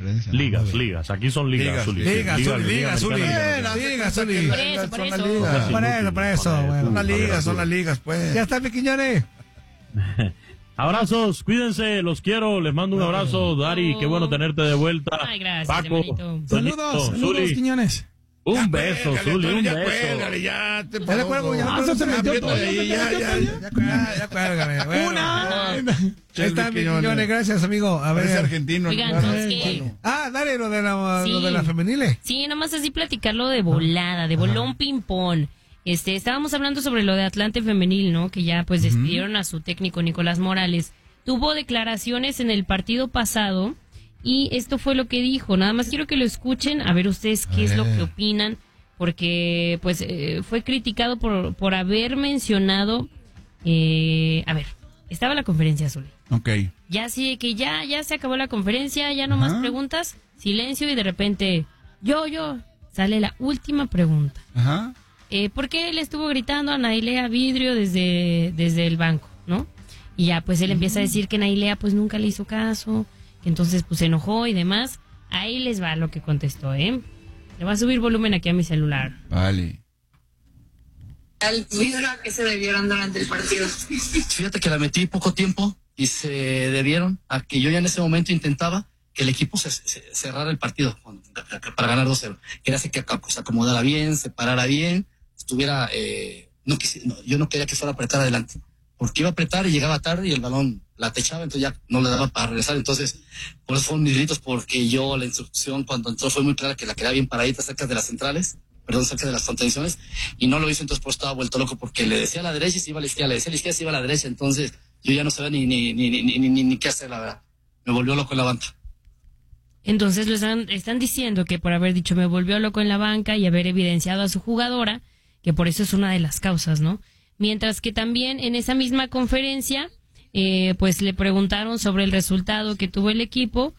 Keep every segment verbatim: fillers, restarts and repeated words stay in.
conferencia. Ligas, ligas. Aquí son ligas, Zuli. Ligas, Zuli, ligas, Zuli. Ligas, Zuli. Por eso, por eso. Por eso, por eso. Bueno, son las ligas, son las ligas, pues. Ya está, mi Quiñones. Abrazos, cuídense, los quiero, les mando un abrazo, Dari, qué bueno tenerte de vuelta. Ay, gracias, Paco, hermanito. Saludos, saludos, Quiñones. Un beso, Zuli, un beso. Ya te cuelgo, ya Ah, se metió todo. Ya, ya, ya, ya cuélgame. Una. Ahí está, mi Quiñones, gracias, amigo. A ver. Es argentino. Oigan, ¿no? ¿sabes qué? Ah, dale lo de la, Sí. lo de la femenile. Sí, nomás así platicarlo de volada, de bolón ping-pong. Este, estábamos hablando sobre lo de Atlante Femenil, ¿no? Que ya pues despidieron a su técnico Nicolás Morales. Tuvo declaraciones en el partido pasado y esto fue lo que dijo. Nada más quiero que lo escuchen, a ver ustedes qué es lo que opinan, porque pues eh, fue criticado por, por haber mencionado, eh, a ver, estaba la conferencia, Zuli. Ok. Ya sí, que ya, ya se acabó la conferencia, ya no más preguntas, silencio y de repente, yo, yo, sale la última pregunta. Ajá. Eh, ¿Por qué le estuvo gritando a Nailea Vidrio desde, desde el banco, no? Y ya, pues él empieza a decir que Nailea pues nunca le hizo caso, que entonces pues se enojó y demás. Ahí les va lo que contestó, ¿eh? Le voy a subir volumen aquí a mi celular. Vale. ¿Al vidrio a qué se debieron durante el partido? Fíjate que la metí poco tiempo y se debieron a que yo ya en ese momento intentaba que el equipo se, se cerrara el partido para ganar dos cero. Quería hacer que se acomodara bien, se parara bien, estuviera... Eh, no, quisi, no, yo no quería que fuera a apretar adelante, porque iba a apretar y llegaba tarde y el balón la techaba, entonces ya no le daba para regresar. Entonces, por eso fueron mis gritos, porque yo la instrucción cuando entró fue muy clara que la quería bien paradita cerca de las centrales, perdón, cerca de las contenciones, y no lo hizo, entonces por eso estaba vuelto loco, porque le decía a la derecha y se iba a la izquierda, le decía a la izquierda y se iba a la derecha, entonces yo ya no sabía ni, ni, ni, ni, ni, ni, ni qué hacer, la verdad. Me volvió loco en la banca. Entonces lo están, están diciendo que por haber dicho me volvió loco en la banca y haber evidenciado a su jugadora, que por eso es una de las causas, ¿no? Mientras que también en esa misma conferencia, eh, pues le preguntaron sobre el resultado que tuvo el equipo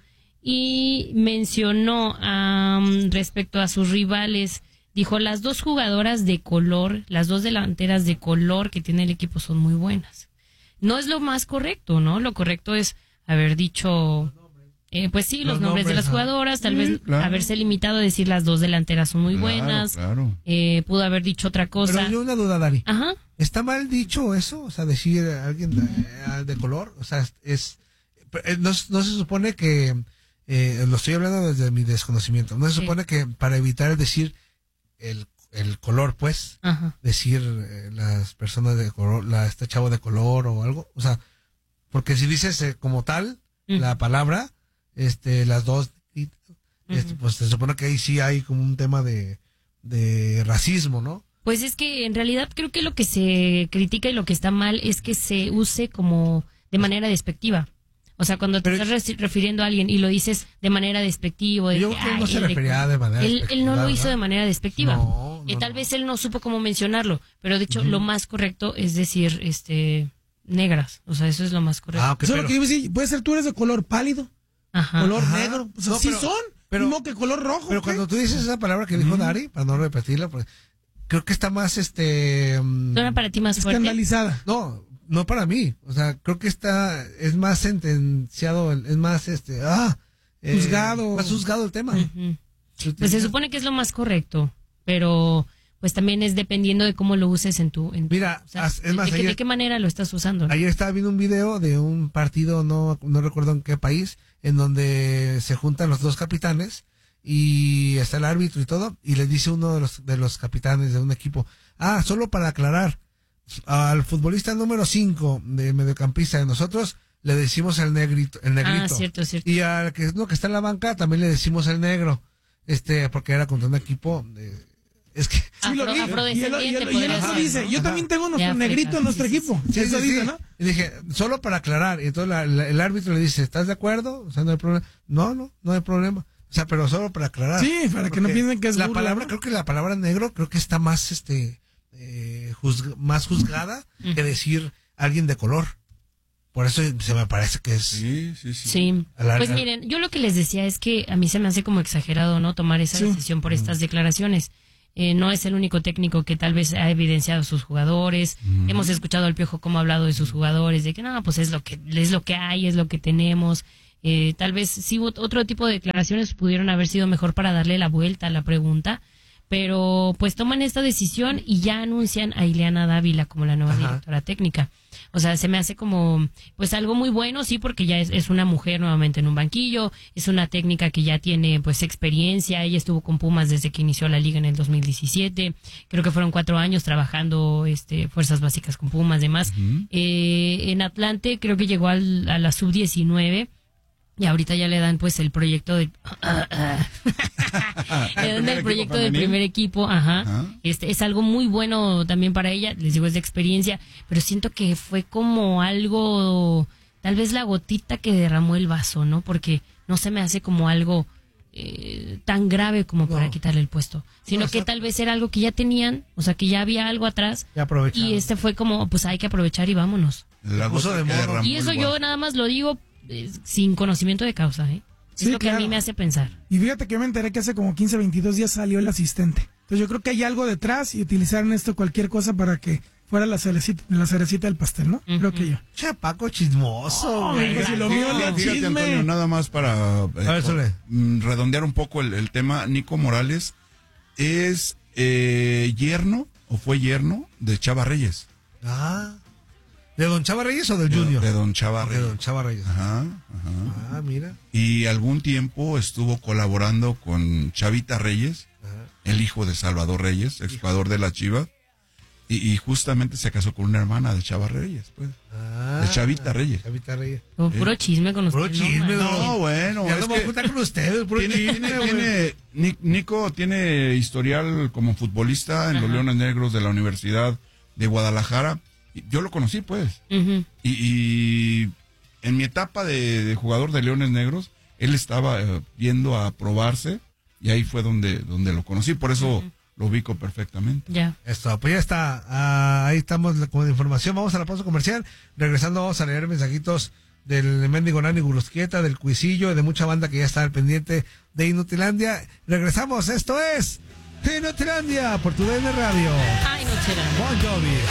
y mencionó um, respecto a sus rivales, dijo, las dos jugadoras de color, las dos delanteras de color que tiene el equipo son muy buenas. No es lo más correcto, ¿no? Lo correcto es haber dicho... Eh, pues sí, los, los nombres, nombres de las jugadoras, tal sí, vez claro. haberse limitado a decir las dos delanteras son muy claro, buenas, claro. Eh, pudo haber dicho otra cosa. Pero yo una duda, Dari. Ajá. ¿Está mal dicho eso? O sea, decir a alguien de, de color, o sea, es no, no se supone que, eh, lo estoy hablando desde mi desconocimiento, no se sí. supone que para evitar decir el, el color, pues, Ajá. decir eh, las personas de color, la, este chavo de color o algo, o sea, porque si dices eh, como tal, uh-huh. la palabra, este las dos este, uh-huh. pues se supone que ahí sí hay como un tema de de racismo, ¿no? Pues es que en realidad creo que lo que se critica y lo que está mal es que se use como de manera despectiva. O sea, cuando te Pero, estás refiriendo a alguien y lo dices de manera despectiva, de yo que, creo que no ay, se refería de manera él, despectiva. Él no lo hizo ¿verdad? de manera despectiva. No, y no, tal no. vez él no supo cómo mencionarlo, pero de hecho uh-huh. lo más correcto es decir, este, negras. O sea, eso es lo más correcto. Ah, okay, Solo pero... que yo decir, puede ser tú eres de color pálido. Ajá. Color Ajá. negro, o sea, no, sí pero, son, pero mismo que color rojo. Pero ¿qué? cuando tú dices esa palabra que dijo mm. Dari, para no repetirla, pues, creo que está más, este... Um, ¿Suena para ti más fuerte? Escandalizada. No, no para mí, o sea, creo que está, es más sentenciado, es más, este, ah... Eh, juzgado. Más juzgado el tema. Uh-huh. Pues se supone que es lo más correcto, pero... pues también es dependiendo de cómo lo uses en tu... En, Mira, o sea, es más, de, ayer, de qué manera lo estás usando, ¿no? Ayer estaba viendo un video de un partido, no no recuerdo en qué país, en donde se juntan los dos capitanes y está el árbitro y todo, y le dice uno de los de los capitanes de un equipo, ah, solo para aclarar, al futbolista número cinco de mediocampista de nosotros le decimos el negrito, el negrito. Ah, cierto, cierto. Y al que no que está en la banca también le decimos el negro, este, porque era contra un equipo de... Es que sí, lo vi. Y el, y el, y el otro dice, yo Ajá. también tengo nuestro negrito en nuestro equipo. Sí, Eso sí, dice, sí. ¿no? Y dije, solo para aclarar. Y entonces la, la, el árbitro le dice, ¿estás de acuerdo? O sea, no hay problema. No, no, no hay problema. O sea, pero solo para aclarar. Sí, para que no piensen que es la burla, palabra, ¿no? creo que la palabra negro creo que está más, este, eh, juzg- más juzgada uh-huh. que decir alguien de color. Por eso se me parece que es... Sí, sí, sí. Sí. La, pues miren, yo lo que les decía es que a mí se me hace como exagerado, ¿no? Tomar esa sí. decisión por estas declaraciones. Eh, no es el único técnico que tal vez ha evidenciado a sus jugadores. Mm. Hemos escuchado al Piojo cómo ha hablado de sus jugadores, de que no, pues es lo que es lo que hay, es lo que tenemos. Eh, tal vez sí otro tipo de declaraciones pudieron haber sido mejor para darle la vuelta a la pregunta, pero pues toman esta decisión y ya anuncian a Ileana Dávila como la nueva Ajá. directora técnica. O sea, se me hace como pues algo muy bueno, sí, porque ya es, es una mujer nuevamente en un banquillo, es una técnica que ya tiene pues experiencia, ella estuvo con Pumas desde que inició la liga en el dos mil diecisiete, creo que fueron cuatro años trabajando este fuerzas básicas con Pumas, demás. Uh-huh. Eh, en Atlante creo que llegó al, a la sub diecinueve. Y ahorita ya le dan pues el proyecto del le dan el proyecto del primer equipo, ajá. ajá. Este es algo muy bueno también para ella, les digo, es de experiencia, pero siento que fue como algo, tal vez la gotita que derramó el vaso, ¿no? Porque no se me hace como algo eh, tan grave como no. para quitarle el puesto, sino no, que tal vez era algo que ya tenían, o sea, que ya había algo atrás y este fue como, pues hay que aprovechar y vámonos. La cosa de morro. Y eso yo nada más lo digo sin conocimiento de causa, ¿eh? Es sí, lo que claro. a mí me hace pensar. Y fíjate que yo me enteré que hace como quince, veintidós días salió el asistente. Entonces yo creo que hay algo detrás y utilizaron esto cualquier cosa para que fuera la cerecita, la cerecita del pastel, ¿no? Uh-huh. Creo que yo. Che, Paco chismoso. Oh, güey, si lo mío no, fíjate, Antonio, nada más para eh, por, redondear un poco el, el tema. Nico Morales es eh, yerno, o fue yerno, de Chava Reyes. Ah. ¿De Don Chava Reyes o del de, Junior? De Don Chava Reyes. De Don Chava Reyes. Ajá, ajá. Ah, mira. Y algún tiempo estuvo colaborando con Chavita Reyes, ajá. el hijo de Salvador Reyes, exjugador de la Chivas, y, y justamente se casó con una hermana de Chava Reyes, pues. Ah, de Chavita Reyes. Chavita Reyes. Oh, puro chisme con ustedes. Puro chisme, no, no, bueno. Ya no me voy a juntar con ustedes, puro tiene, chisme, tiene, tiene, Nico tiene historial como futbolista en ajá. los Leones Negros de la Universidad de Guadalajara. Yo lo conocí, pues. Uh-huh. Y, y en mi etapa de, de jugador de Leones Negros, él estaba eh, yendo a probarse y ahí fue donde, donde lo conocí. Por eso uh-huh. lo ubico perfectamente. Ya. Esto, pues ya está. Uh, ahí estamos con la información. Vamos a la pausa comercial. Regresando vamos a leer mensajitos del Mendigo Nani Gurusquieta, del Cuisillo y de mucha banda que ya está al pendiente de Inutilandia. Regresamos. Esto es Inutilandia por tu D N Radio. Ay, no será. Bon Jovi.